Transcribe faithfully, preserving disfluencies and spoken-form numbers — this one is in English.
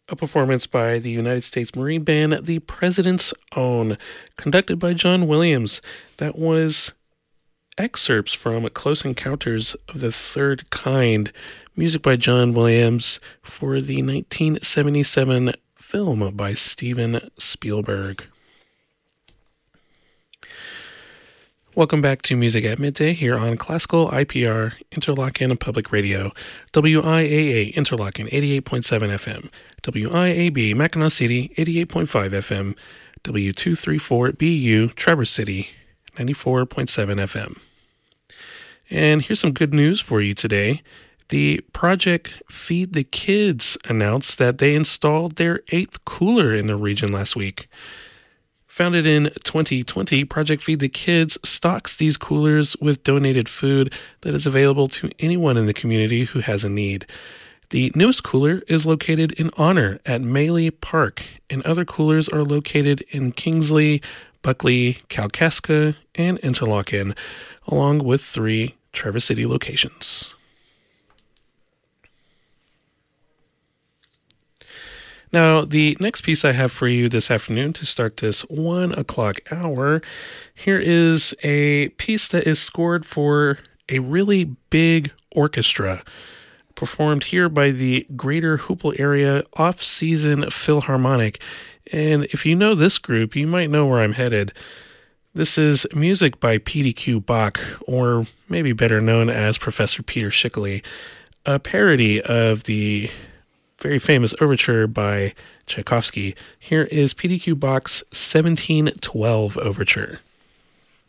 a performance by the United States Marine Band, The President's Own, conducted by John Williams. That was excerpts from Close Encounters of the Third Kind, music by John Williams for the nineteen seventy-seven film by Steven Spielberg. Welcome back to Music at Midday here on Classical I P R Interlochen Public Radio, W I A A Interlochen eighty-eight point seven F M, W I A B Mackinac City eighty-eight point five F M, W two thirty-four B U Traverse City ninety-four point seven F M. And here's some good news for you today. The Project Feed the Kids announced that they installed their eighth cooler in the region last week. Founded in twenty twenty, Project Feed the Kids stocks these coolers with donated food that is available to anyone in the community who has a need. The newest cooler is located in Honor at Maley Park, and other coolers are located in Kingsley, Buckley, Kalkaska, and Interlochen, along with three Traverse City locations. Now, the next piece I have for you this afternoon to start this one o'clock hour, here is a piece that is scored for a really big orchestra, performed here by the Greater Hoople Area Off-Season Philharmonic. And if you know this group, you might know where I'm headed. This is music by P D Q Bach, or maybe better known as Professor Peter Schickele, a parody of the very famous overture by Tchaikovsky. Here is P D Q Bach's seventeen twelve Overture.